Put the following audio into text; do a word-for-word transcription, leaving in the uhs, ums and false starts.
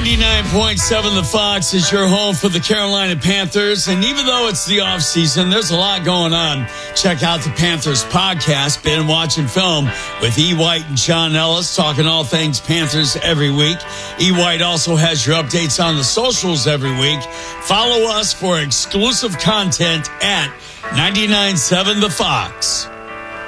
ninety-nine point seven The Fox is your home for the Carolina Panthers. And even though it's the offseason, there's a lot going on. Check out the Panthers podcast, Been Watching Film, with E. White and John Ellis, talking all things Panthers every week. E. White also has your updates on the socials every week. Follow us for exclusive content at ninety-nine point seven The Fox.